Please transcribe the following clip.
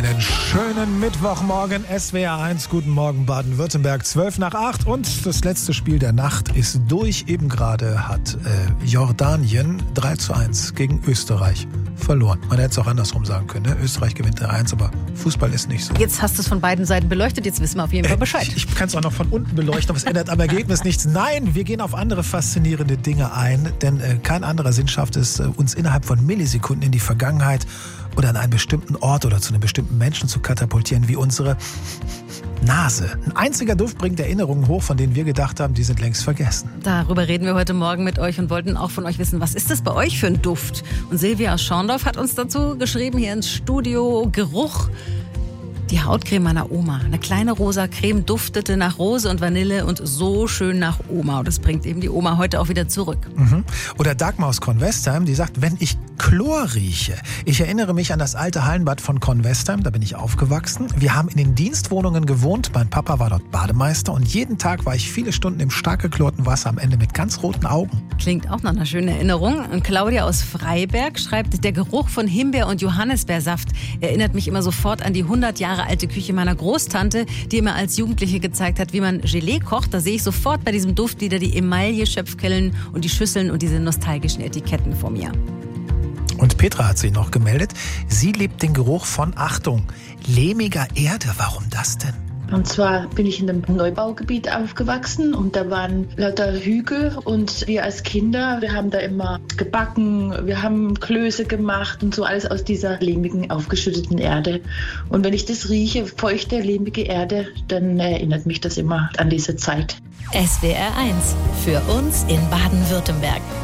Einen schönen Mittwochmorgen, SWR 1. Guten Morgen, Baden-Württemberg, 7:12 und das letzte Spiel der Nacht ist durch. Eben gerade hat Jordanien 3:1 gegen Österreich verloren. Man hätte es auch andersrum sagen können. Ne? Österreich gewinnt 3:1, aber Fußball ist nicht so. Jetzt hast du es von beiden Seiten beleuchtet, jetzt wissen wir auf jeden Fall Bescheid. Ich kann es auch noch von unten beleuchten, aber es ändert am Ergebnis nichts. Nein, wir gehen auf andere faszinierende Dinge ein, denn kein anderer Sinn schafft es, uns innerhalb von Millisekunden in die Vergangenheit oder an einen bestimmten Ort oder zu einem bestimmten Menschen zu katapultieren wie unsere Nase. Ein einziger Duft bringt Erinnerungen hoch, von denen wir gedacht haben, die sind längst vergessen. Darüber reden wir heute Morgen mit euch und wollten auch von euch wissen, was ist das bei euch für ein Duft? Und Silvia aus Schorndorf hat uns dazu geschrieben, hier ins Studio, Geruch. Die Hautcreme meiner Oma. Eine kleine rosa Creme duftete nach Rose und Vanille und so schön nach Oma. Und das bringt eben die Oma heute auch wieder zurück. Oder Dagmar aus Convestheim, die sagt, wenn ich Chlor rieche. Ich erinnere mich an das alte Hallenbad von Convestheim, da bin ich aufgewachsen. Wir haben in den Dienstwohnungen gewohnt, mein Papa war dort Bademeister und jeden Tag war ich viele Stunden im stark geklorten Wasser, am Ende mit ganz roten Augen. Klingt auch nach einer schönen Erinnerung. Und Claudia aus Freiberg schreibt, der Geruch von Himbeer- und Johannisbeersaft erinnert mich immer sofort an die 100 Jahre alte Küche meiner Großtante, die immer als Jugendliche gezeigt hat, wie man Gelee kocht. Da sehe ich sofort bei diesem Duft wieder die Emaille-Schöpfkellen und die Schüsseln und diese nostalgischen Etiketten vor mir. Und Petra hat sich noch gemeldet. Sie liebt den Geruch von, Achtung, lehmiger Erde. Warum das denn? Und zwar bin ich in einem Neubaugebiet aufgewachsen und da waren lauter Hügel und wir als Kinder, wir haben da immer gebacken, wir haben Klöße gemacht und so alles aus dieser lehmigen, aufgeschütteten Erde. Und wenn ich das rieche, feuchte, lehmige Erde, dann erinnert mich das immer an diese Zeit. SWR 1, für uns in Baden-Württemberg.